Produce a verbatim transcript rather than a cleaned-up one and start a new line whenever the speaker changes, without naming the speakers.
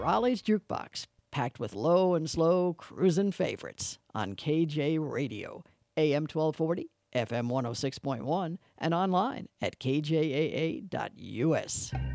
Raleigh's Jukebox, packed with low and slow cruisin' favorites on K J Radio, A M twelve forty, F M one oh six point one, and online at k j a a dot u s.